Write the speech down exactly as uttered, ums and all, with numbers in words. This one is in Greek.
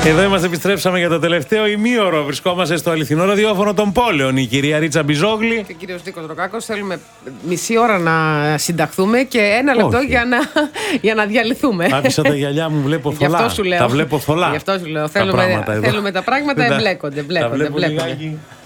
Εδώ είμαστε, επιστρέψαμε για το τελευταίο ημίωρο. Βρισκόμαστε στο αληθινό ραδιόφωνο των πόλεων. Η κυρία Ρίτσα Μπιζόγλη και ο κύριος Νίκος Ροκάκος. Θέλουμε μισή ώρα να συνταχθούμε και ένα λεπτό για να, για να διαλυθούμε. Άφησα τα γυαλιά μου, βλέπω θολά. Γι' αυτό σου λέω. Τα βλέπω θολά. Γι' αυτό σου λέω. Θέλουμε τα πράγματα, θέλουμε τα πράγματα εμπλέκονται. εμπλέκονται, εμπλέκονται.